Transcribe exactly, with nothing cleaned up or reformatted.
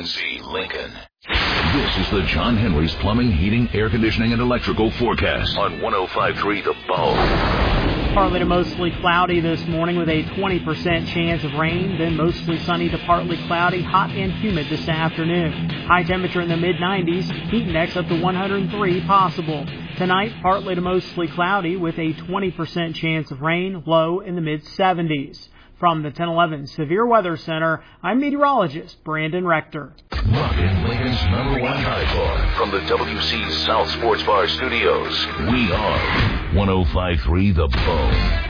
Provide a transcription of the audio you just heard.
C Lincoln. This is the John Henry's Plumbing, Heating, Air Conditioning, and Electrical forecast on one oh five point three The Bone. Partly to mostly cloudy this morning with a twenty percent chance of rain, then mostly sunny to partly cloudy, hot and humid this afternoon. High temperature in the mid nineties, heat index up to one hundred three possible. Tonight, partly to mostly cloudy with a twenty percent chance of rain, low in the mid seventies. From the ten eleven Severe Weather Center, I'm meteorologist Brandon Rector. Rockin' Lincoln's number one high bar from the W C South Sports Bar Studios. We are one oh five point three The Bone.